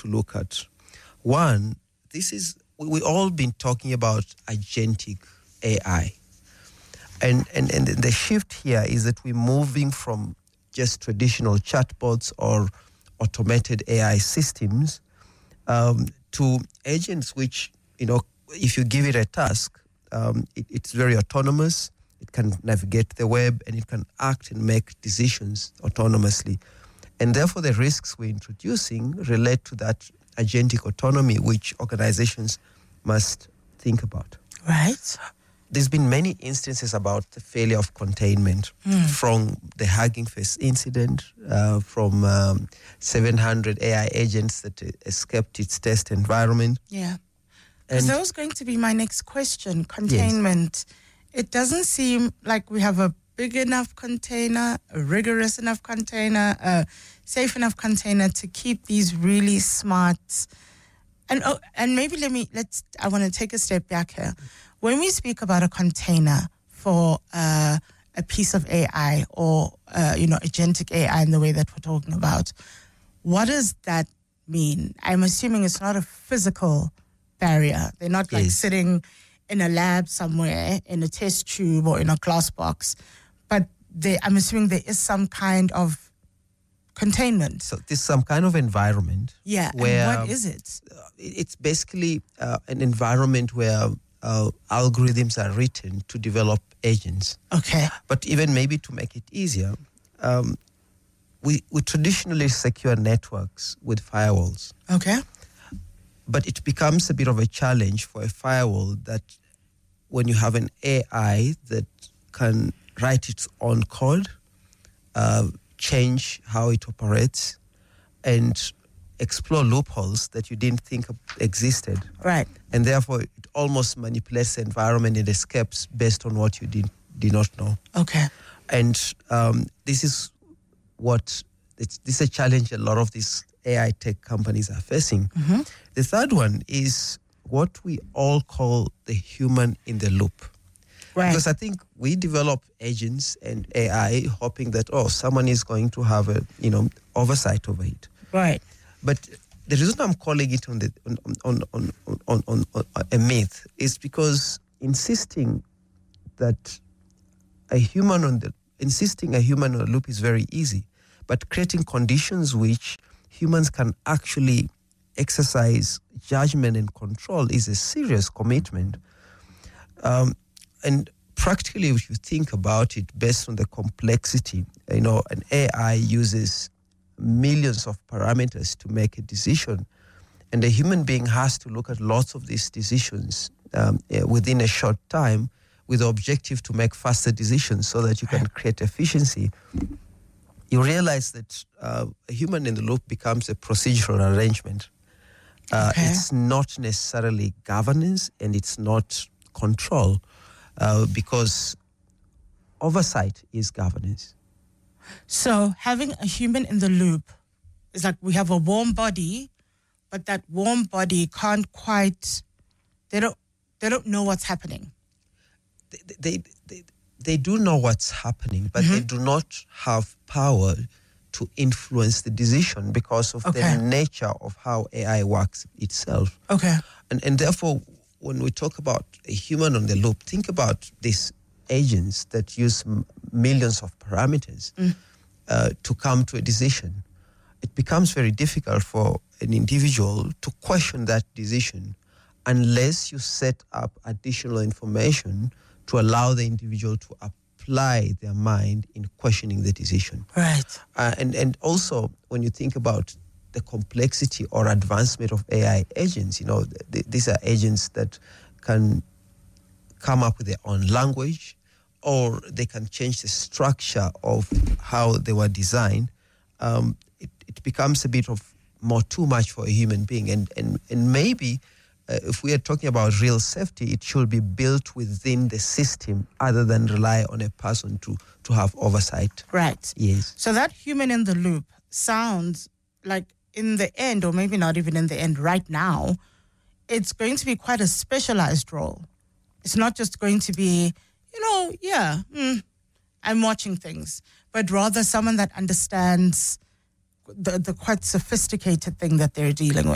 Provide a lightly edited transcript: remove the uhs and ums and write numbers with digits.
to look at. One, we all been talking about agentic AI. And the shift here is that we're moving from just traditional chatbots or automated AI systems to agents which, if you give it a task, it's very autonomous. It can navigate the web and it can act and make decisions autonomously. And therefore, the risks we're introducing relate to that agentic autonomy, which organizations must think about. Right. There's been many instances about the failure of containment, from the Hugging Face incident, from 700 AI agents that escaped its test environment. Yeah. Because that was going to be my next question, containment. Yes. It doesn't seem like we have a big enough container, a rigorous enough container, a safe enough container to keep these really smart. And maybe I want to take a step back here. When we speak about a container for a piece of AI or, agentic AI in the way that we're talking about, what does that mean? I'm assuming it's not a physical barrier. They're not like sitting in a lab somewhere in a test tube or in a glass box, but I'm assuming there is some kind of containment. So there's some kind of environment. Yeah, where, and what is it? It's basically an environment where algorithms are written to develop agents. Okay. But even maybe to make it easier, we traditionally secure networks with firewalls. Okay. But it becomes a bit of a challenge for a firewall that when you have an AI that can write its own code, change how it operates, and explore loopholes that you didn't think existed. Right. And therefore, it almost manipulates the environment and escapes based on what you did not know. Okay. And this is a challenge a lot of these AI tech companies are facing. Mm-hmm. The third one is what we all call the human in the loop. Right. Because I think we develop agents and AI hoping that, someone is going to have oversight over it. Right. But the reason I'm calling it on a myth is because insisting a human on a loop is very easy, but creating conditions which humans can actually exercise judgment and control is a serious commitment. And practically, if you think about it, based on the complexity, an AI uses millions of parameters to make a decision, and a human being has to look at lots of these decisions within a short time with the objective to make faster decisions so that you can create efficiency. You realize that a human in the loop becomes a procedural arrangement. It's not necessarily governance and it's not control, because oversight is governance. So having a human in the loop is like we have a warm body, but that warm body can't quite, they don't know what's happening. They do know what's happening, but they do not have power to influence the decision because of the nature of how AI works itself. Okay. And therefore, when we talk about a human on the loop, think about these agents that use millions of parameters to come to a decision. It becomes very difficult for an individual to question that decision unless you set up additional information to allow the individual to apply their mind in questioning the decision. Right. And also, when you think about the complexity or advancement of AI agents, these are agents that can come up with their own language, or they can change the structure of how they were designed. It becomes a bit of too much for a human being. And maybe if we are talking about real safety, it should be built within the system other than rely on a person to have oversight. Right. Yes. So that human in the loop sounds like in the end, or maybe not even in the end, right now, it's going to be quite a specialized role. It's not just going to be, I'm watching things, but rather someone that understands the quite sophisticated thing that they're dealing with.